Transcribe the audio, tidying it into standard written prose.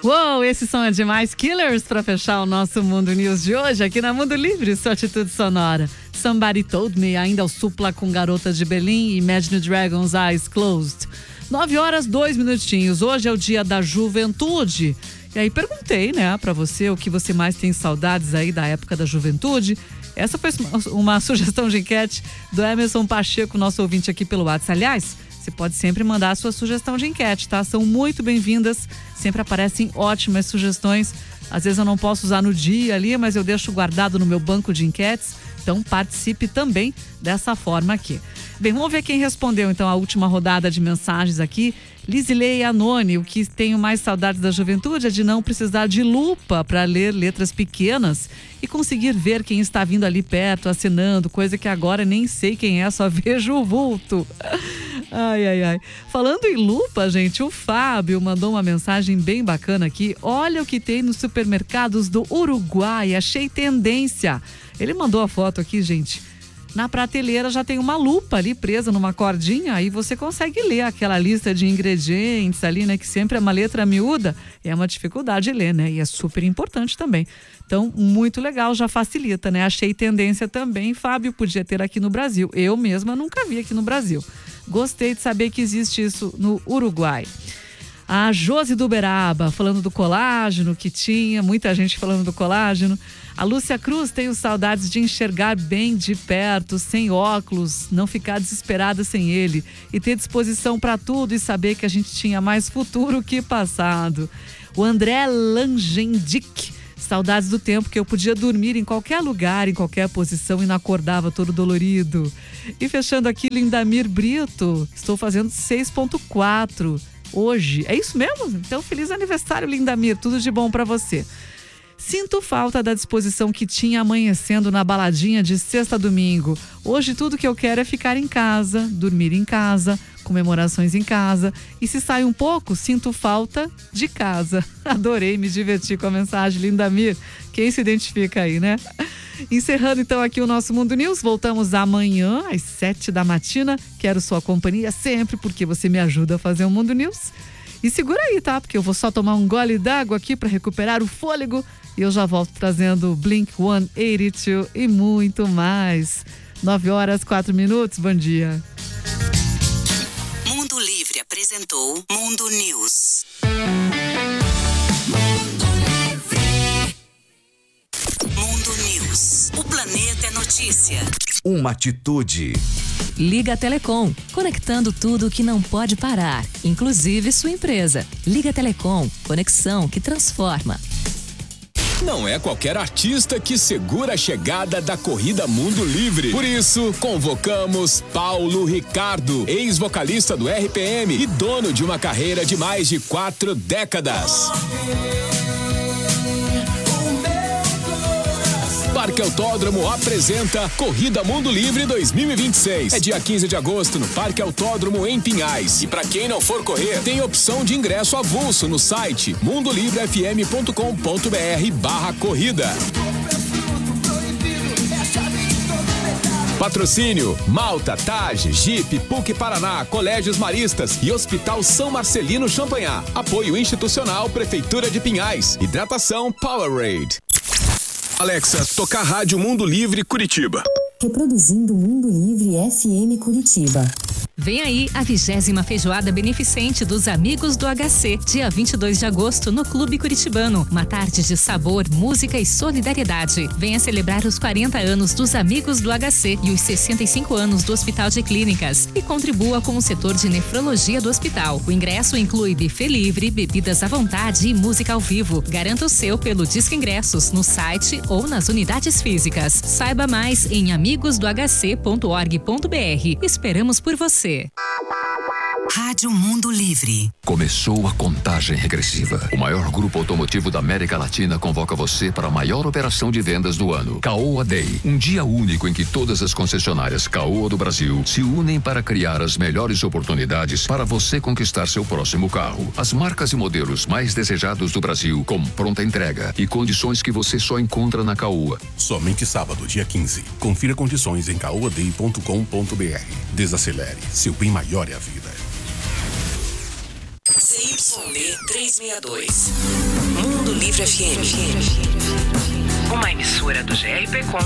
Uou, esses são demais Killers para fechar o nosso Mundo News de hoje aqui na Mundo Livre, sua atitude sonora. Somebody Told Me, ainda o Supla com Garota de Berlim e Imagine Dragons Eyes Closed. 9h02. Hoje é o dia da juventude. E aí perguntei, né, pra você o que você mais tem saudades aí da época da juventude. Essa foi uma sugestão de enquete do Emerson Pacheco, nosso ouvinte aqui pelo WhatsApp. Aliás, você pode sempre mandar a sua sugestão de enquete, tá? São muito bem-vindas, sempre aparecem ótimas sugestões. Às vezes eu não posso usar no dia ali, mas eu deixo guardado no meu banco de enquetes. Então participe também dessa forma aqui. Bem, vamos ver quem respondeu então a última rodada de mensagens aqui. Lizilei Anoni, o que tenho mais saudades da juventude é de não precisar de lupa para ler letras pequenas e conseguir ver quem está vindo ali perto, acenando, coisa que agora nem sei quem é, só vejo o vulto. Ai. Falando em lupa, gente, o Fábio mandou uma mensagem bem bacana aqui. Olha o que tem nos supermercados do Uruguai, achei tendência. Ele mandou a foto aqui, gente. Na prateleira já tem uma lupa ali presa numa cordinha, aí você consegue ler aquela lista de ingredientes ali, né? Que sempre é uma letra miúda, é uma dificuldade de ler, né? E é super importante também. Então, muito legal, já facilita, né? Achei tendência também, Fábio, podia ter aqui no Brasil. Eu mesma nunca vi aqui no Brasil. Gostei de saber que existe isso no Uruguai. A Josi do Uberaba, falando do colágeno que tinha, muita gente falando do colágeno. A Lúcia Cruz, tenho saudades de enxergar bem de perto, sem óculos, não ficar desesperada sem ele e ter disposição para tudo e saber que a gente tinha mais futuro que passado. O André Langendic, saudades do tempo que eu podia dormir em qualquer lugar, em qualquer posição e não acordava todo dolorido. E fechando aqui, Lindamir Brito, estou fazendo 6.4 hoje. É isso mesmo? Então, feliz aniversário, Lindamir, tudo de bom para você. Sinto falta da disposição que tinha amanhecendo na baladinha de sexta a domingo. Hoje tudo que eu quero é ficar em casa, dormir em casa, comemorações em casa. E se sai um pouco, sinto falta de casa. Adorei me divertir com a mensagem, Lindamir. Quem se identifica aí, né? Encerrando então aqui o nosso Mundo News. Voltamos amanhã às 7 da matina. Quero sua companhia sempre, porque você me ajuda a fazer o Mundo News. E segura aí, tá? Porque eu vou só tomar um gole d'água aqui para recuperar o fôlego. E eu já volto trazendo Blink-182 e muito mais. 9h04. Bom dia. Mundo Livre apresentou Mundo News. Mundo News. O planeta é notícia. Uma atitude. Liga Telecom, conectando tudo que não pode parar, inclusive sua empresa. Liga Telecom, conexão que transforma. Não é qualquer artista que segura a chegada da Corrida Mundo Livre. Por isso, convocamos Paulo Ricardo, ex-vocalista do RPM e dono de uma carreira de mais de 4 décadas. Parque Autódromo apresenta Corrida Mundo Livre 2026. É dia 15 de agosto no Parque Autódromo em Pinhais. E para quem não for correr, tem opção de ingresso avulso no site mundolivrefm.com.br/corrida. Patrocínio: Malta, Taj, Jeep, PUC Paraná, Colégios Maristas e Hospital São Marcelino Champagnat. Apoio institucional Prefeitura de Pinhais. Hidratação Powerade. Alexa, tocar Rádio Mundo Livre Curitiba. Reproduzindo Mundo Livre FM Curitiba. Vem aí a 20ª Feijoada Beneficente dos Amigos do HC, dia 22 de agosto no Clube Curitibano. Uma tarde de sabor, música e solidariedade. Venha celebrar os 40 anos dos Amigos do HC e os 65 anos do Hospital de Clínicas e contribua com o setor de nefrologia do hospital. O ingresso inclui buffet livre, bebidas à vontade e música ao vivo. Garanta o seu pelo Disque Ingressos no site ou nas unidades físicas. Saiba mais em amigosdohc.org.br. Esperamos por você. Rádio Mundo Livre. Começou a contagem regressiva. O maior grupo automotivo da América Latina convoca você para a maior operação de vendas do ano. Caoa Day. Um dia único em que todas as concessionárias Caoa do Brasil se unem para criar as melhores oportunidades para você conquistar seu próximo carro. As marcas e modelos mais desejados do Brasil com pronta entrega e condições que você só encontra na Caoa. Somente sábado, dia 15. Confira condições em caoaday.com.br. Desacelere. Seu bem maior é a vida. CYB 362. Livre FM. Uma emissora do GRP Com